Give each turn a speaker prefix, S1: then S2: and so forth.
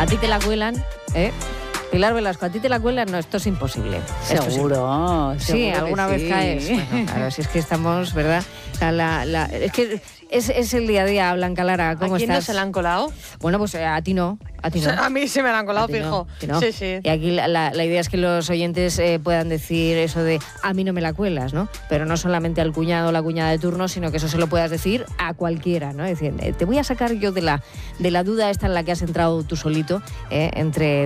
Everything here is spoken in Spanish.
S1: A ti te la cuelan, ¿eh? Pilar Velasco, ¿a ti te la cuelan? No, esto es imposible.
S2: Seguro.
S1: Sí, alguna vez caes. Bueno, claro, si es que estamos, ¿verdad? O sea, es que es el día a día, Blanca Lara. ¿Cómo estás?
S3: ¿A quién no se la han colado?
S1: Bueno, pues a ti no. A ti no.
S3: A mí se me la han colado,
S1: fijo.
S3: No. Sí, sí.
S1: Y aquí la idea es que los oyentes puedan decir eso de a mí no me la cuelas, ¿no? Pero no solamente al cuñado o la cuñada de turno, sino que eso se lo puedas decir a cualquiera, ¿no? Es decir, te voy a sacar yo de la duda esta en la que has entrado tú solito, entre